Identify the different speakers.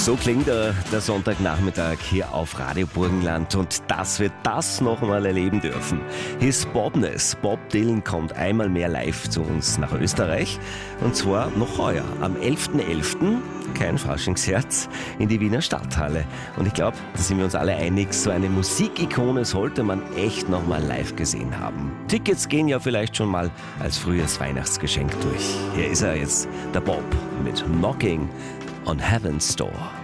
Speaker 1: So klingt der Sonntagnachmittag hier auf Radio Burgenland und dass wir das noch mal erleben dürfen. His Bobness. Bob Dylan kommt einmal mehr live zu uns nach Österreich und zwar noch heuer am 11.11., kein Faschingsherz, in die Wiener Stadthalle. Und ich glaube, da sind wir uns alle einig, so eine Musikikone sollte man echt noch mal live gesehen haben. Tickets gehen ja vielleicht schon mal als frühes Weihnachtsgeschenk durch. Hier ist er jetzt, der Bob mit Knocking on Heaven's Door.